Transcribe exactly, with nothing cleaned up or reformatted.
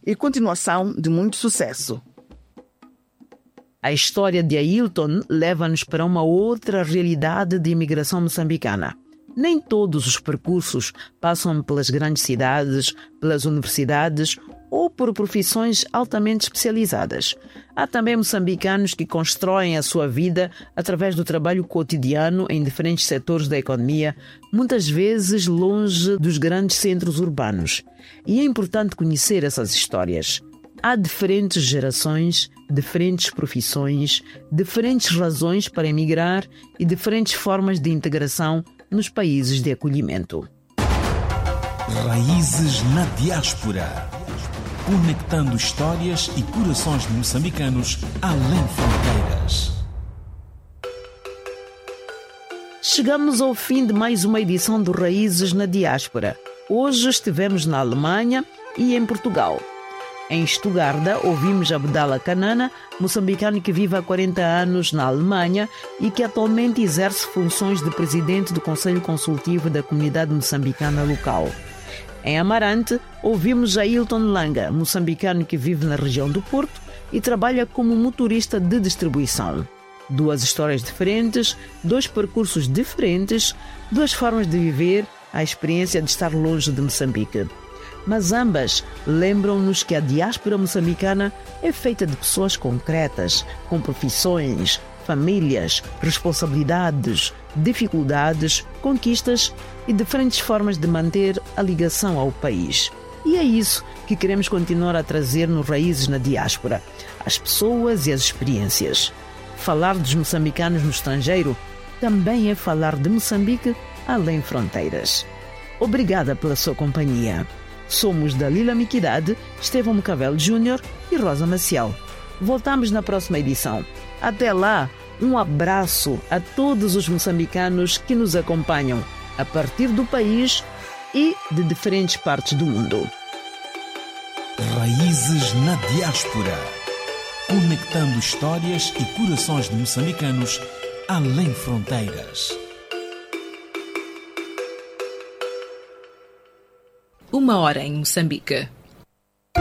e continuação de muito sucesso. A história de Ailton leva-nos para uma outra realidade de imigração moçambicana. Nem todos os percursos passam pelas grandes cidades, pelas universidades ou por profissões altamente especializadas. Há também moçambicanos que constroem a sua vida através do trabalho cotidiano em diferentes setores da economia, muitas vezes longe dos grandes centros urbanos. E é importante conhecer essas histórias. Há diferentes gerações, diferentes profissões, diferentes razões para emigrar e diferentes formas de integração nos países de acolhimento. Raízes na diáspora. Conectando histórias e corações de moçambicanos além fronteiras. Chegamos ao fim de mais uma edição do Raízes na Diáspora. Hoje estivemos na Alemanha e em Portugal. Em Estugarda, ouvimos Abdala Canana, moçambicano que vive há quarenta anos na Alemanha e que atualmente exerce funções de presidente do Conselho Consultivo da Comunidade Moçambicana Local. Em Amarante, ouvimos Ailton Langa, moçambicano que vive na região do Porto e trabalha como motorista de distribuição. Duas histórias diferentes, dois percursos diferentes, duas formas de viver a experiência de estar longe de Moçambique. Mas ambas lembram-nos que a diáspora moçambicana é feita de pessoas concretas, com profissões, famílias, responsabilidades, dificuldades, conquistas e diferentes formas de manter a ligação ao país. E é isso que queremos continuar a trazer no Raízes na Diáspora, as pessoas e as experiências. Falar dos moçambicanos no estrangeiro também é falar de Moçambique além fronteiras. Obrigada pela sua companhia. Somos Dalila Miquidade, Estevão Mocavelo Júnior e Rosa Maciel. Voltamos na próxima edição. Até lá, um abraço a todos os moçambicanos que nos acompanham a partir do país e de diferentes partes do mundo. Raízes na Diáspora. Conectando histórias e corações de moçambicanos além fronteiras. Uma hora em Moçambique.